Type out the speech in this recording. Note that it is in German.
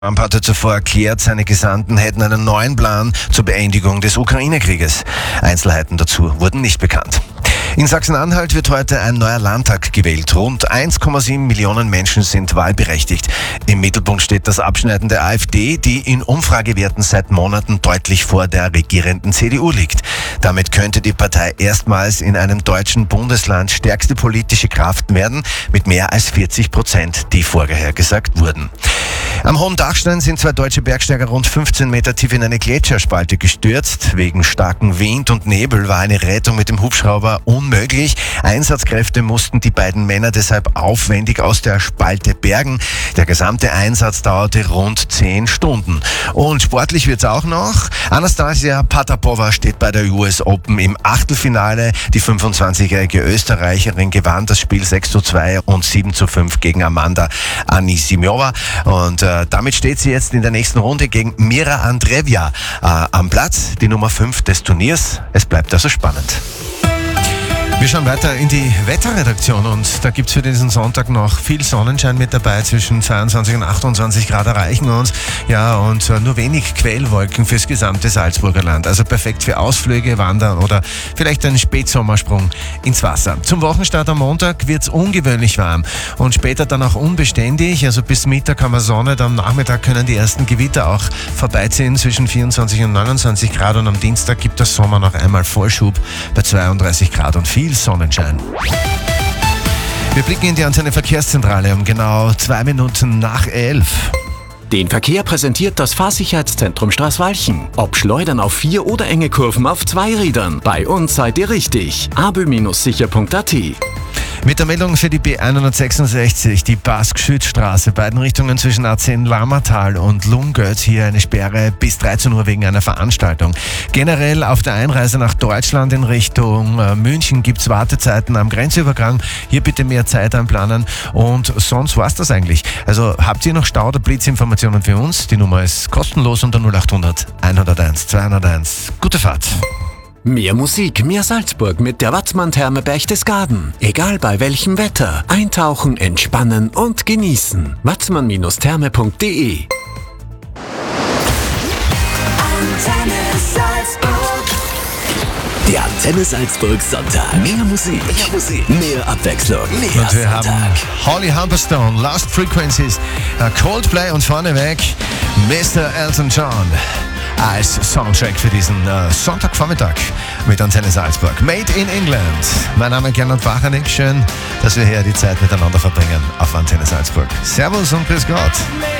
Trump hatte zuvor erklärt, seine Gesandten hätten einen neuen Plan zur Beendigung des Ukraine-Krieges. Einzelheiten dazu wurden nicht bekannt. In Sachsen-Anhalt wird heute ein neuer Landtag gewählt. Rund 1,7 Millionen Menschen sind wahlberechtigt. Im Mittelpunkt steht das Abschneiden der AfD, die in Umfragewerten seit Monaten deutlich vor der regierenden CDU liegt. Damit könnte die Partei erstmals in einem deutschen Bundesland stärkste politische Kraft werden, mit mehr als 40%, die vorhergesagt wurden. Am Hohen Dachstein sind zwei deutsche Bergsteiger rund 15 Meter tief in eine Gletscherspalte gestürzt. Wegen starkem Wind und Nebel war eine Rettung mit dem Hubschrauber unmöglich. Einsatzkräfte mussten die beiden Männer deshalb aufwendig aus der Spalte bergen. Der gesamte Einsatz dauerte rund 10 Stunden. Und sportlich wird's auch noch. Anastasia Potapova steht bei der US Open im Achtelfinale. Die 25-jährige Österreicherin gewann das Spiel 6:2 und 7:5 gegen Amanda Anisimova. Und damit steht sie jetzt in der nächsten Runde gegen Mira Andreeva am Platz, die Nummer 5 des Turniers. Es bleibt also spannend. Wir schauen weiter in die Wetterredaktion und da gibt's für diesen Sonntag noch viel Sonnenschein mit dabei. Zwischen 22 und 28 Grad erreichen uns. Ja, und nur wenig Quellwolken fürs gesamte Salzburger Land. Also perfekt für Ausflüge, Wandern oder vielleicht einen Spätsommersprung ins Wasser. Zum Wochenstart am Montag wird's ungewöhnlich warm und später dann auch unbeständig. Also bis Mittag haben wir Sonne, dann am Nachmittag können die ersten Gewitter auch vorbeiziehen zwischen 24 und 29 Grad und am Dienstag gibt der Sommer noch einmal Vorschub bei 32 Grad und viel Sonnenschein. Wir blicken in die Antenne Verkehrszentrale um genau 2 Minuten nach 11. Den Verkehr präsentiert das Fahrsicherheitszentrum Straßwalchen. Ob Schleudern auf 4 oder enge Kurven auf 2 Rädern. Bei uns seid ihr richtig. abö-sicher.at. Mit der Meldung für die B166, die Bask-Schützstraße, beiden Richtungen zwischen A10 und Lungöt, hier eine Sperre bis 13 Uhr wegen einer Veranstaltung. Generell auf der Einreise nach Deutschland in Richtung München gibt's Wartezeiten am Grenzübergang. Hier bitte mehr Zeit einplanen und sonst war's das eigentlich. Also habt ihr noch Stau oder Blitzinformationen für uns? Die Nummer ist kostenlos unter 0800 101 201. Gute Fahrt! Mehr Musik, mehr Salzburg mit der Watzmann-Therme Berchtesgaden. Egal bei welchem Wetter. Eintauchen, entspannen und genießen. watzmann-therme.de. Der Antenne Salzburg Sonntag. Mehr Musik, mehr Abwechslung, mehr Und wir Sonntag. haben Holly Humberstone, Lost Frequencies, Coldplay und vorneweg Mr. Elton John als Soundtrack für diesen Sonntagvormittag mit Antenne Salzburg. Made in England. Mein Name ist Gernot Bachanik. Schön, dass wir hier die Zeit miteinander verbringen auf Antenne Salzburg. Servus und grüß Gott.